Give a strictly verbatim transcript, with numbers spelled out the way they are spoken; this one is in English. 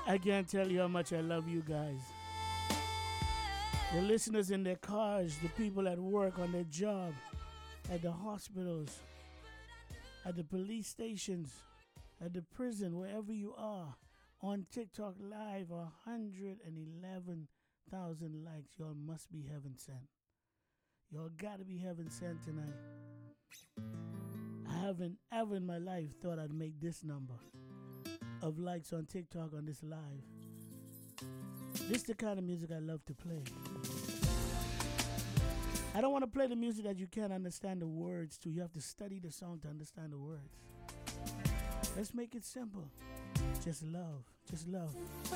I can't tell you how much I love you guys. The listeners in their cars, the people at work, on their job, at the hospitals, at the police stations, at the prison, wherever you are, on TikTok Live, one hundred eleven thousand likes. Y'all must be heaven sent. Y'all gotta be heaven sent tonight. I haven't ever in my life thought I'd make this number of likes on TikTok on this live. This is the kind of music I love to play. I don't want to play the music that you can't understand the words to. You have to study the song to understand the words. Let's make it simple. Just love. Just love.